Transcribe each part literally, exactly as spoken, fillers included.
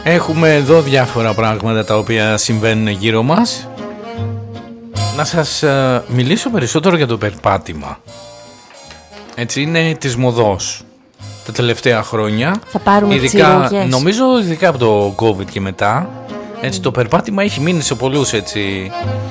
Έχουμε εδώ διάφορα πράγματα τα οποία συμβαίνουν γύρω μας. Να σας uh, μιλήσω περισσότερο για το περπάτημα. Έτσι, είναι της μοδός τα τελευταία χρόνια. Θα πάρουμε ειδικά, νομίζω ειδικά από το COVID και μετά. Έτσι, mm. το περπάτημα έχει μείνει σε πολλούς, έτσι,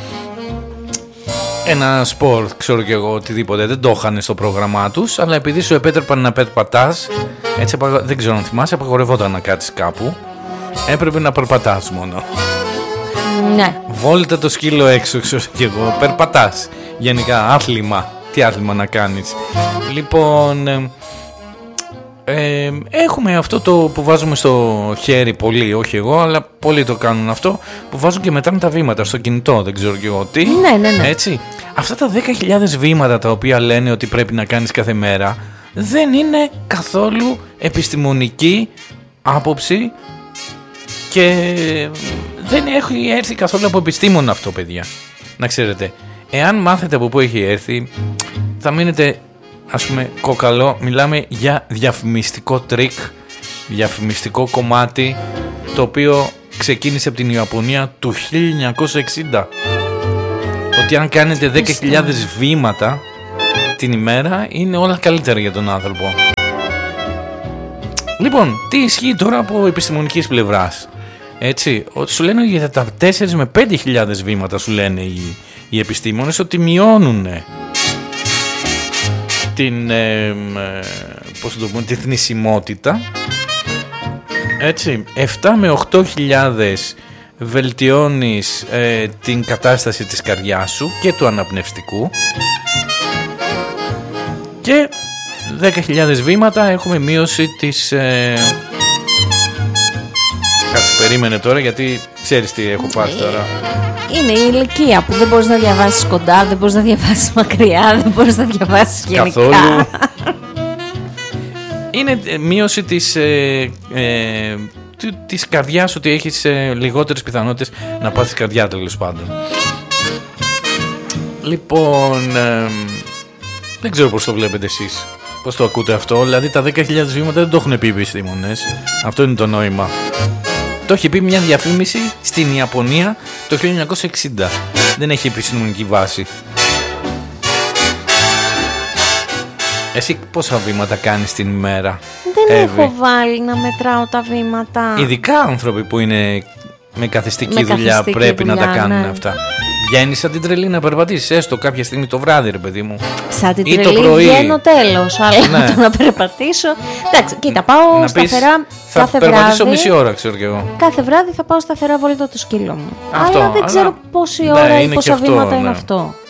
ένα σπορ, ξέρω κι εγώ, οτιδήποτε. Δεν το είχαν στο πρόγραμμά τους, αλλά επειδή σου επέτρεπαν να περπατάς, έτσι, δεν ξέρω αν θυμάσαι, απαγορευόταν να κάτσεις κάπου. Έπρεπε να περπατάς μόνο. Ναι. Βόλτα το σκύλο έξω, ξέρω κι εγώ. Περπατάς. Γενικά, άθλημα. Τι άθλημα να κάνεις. Λοιπόν, ε, ε, έχουμε αυτό το που βάζουμε στο χέρι, πολλοί, όχι εγώ, αλλά πολλοί το κάνουν αυτό, που βάζουν και μετράνε τα βήματα στο κινητό, δεν ξέρω κι εγώ τι. Ναι, ναι, ναι. Έτσι. Αυτά τα δέκα χιλιάδες βήματα τα οποία λένε ότι πρέπει να κάνεις κάθε μέρα, δεν είναι καθόλου επιστημονική άποψη και δεν έχει έρθει καθόλου από επιστήμονα αυτό, παιδιά. Να ξέρετε, εάν μάθετε από πού έχει έρθει, θα μείνετε, ας πούμε, κόκαλο. Μιλάμε για διαφημιστικό τρίκ, διαφημιστικό κομμάτι, το οποίο ξεκίνησε από την Ιαπωνία του χίλια εννιακόσια εξήντα. Ότι αν κάνετε δέκα χιλιάδες βήματα την ημέρα, είναι όλα καλύτερα για τον άνθρωπο. Λοιπόν, τι ισχύει τώρα από επιστημονικής πλευράς? Έτσι, σου λένε για τα τέσσερα με πέντε χιλιάδες βήματα, σου λένε οι, οι επιστήμονες, ότι μειώνουν την, ε, ε, πώς το πούμε, τη θνησιμότητα. Έτσι, επτά με οκτώ χιλιάδες βελτιώνεις ε, την κατάσταση της καρδιάς σου και του αναπνευστικού, και δέκα χιλιάδες βήματα έχουμε μείωση της... Ε... Κάτσε, περίμενε τώρα, γιατί ξέρεις τι έχω πάρει τώρα. Είναι η ηλικία που δεν μπορείς να διαβάσεις κοντά, δεν μπορείς να διαβάσεις μακριά, δεν μπορείς να διαβάσεις γενικά. Καθόλου. Είναι μείωση της, ε, ε, της καρδιάς, ότι έχεις ε, λιγότερες πιθανότητες να πάθεις καρδιά, τέλος πάντων. Λοιπόν, ε, δεν ξέρω πώς το βλέπετε εσείς, πώς το ακούτε αυτό. Δηλαδή τα δέκα χιλιάδες βήματα δεν το έχουν πει οι επιστήμονες. Αυτό είναι το νόημα. Το έχει πει μια διαφήμιση στην Ιαπωνία το χίλια εννιακόσια εξήντα. Δεν έχει επιστημονική βάση. Εσύ πόσα βήματα κάνεις την ημέρα? Δεν Εύη. έχω βάλει να μετράω τα βήματα. Ειδικά άνθρωποι που είναι με καθιστική, με δουλειά καθιστική πρέπει δουλειά, να τα κάνουν, ναι, αυτά. Βγαίνεις σαν την τρελή να περπατήσεις, έστω κάποια στιγμή το βράδυ, ρε παιδί μου. Σαν την ή τρελή το πρωί. Βγαίνω τέλος, αλλά ναι, το να περπατήσω. Εντάξει, κοίτα, πάω να σταθερά πεις, θα κάθε περπατήσω βράδυ. Μισή ώρα, ξέρω κι εγώ. Κάθε βράδυ θα πάω σταθερά βόλτα το σκύλο μου. Αυτό, αλλά δεν ξέρω αλλά... πόση ναι, ώρα ή πόσα αυτό, βήματα ναι, είναι αυτό.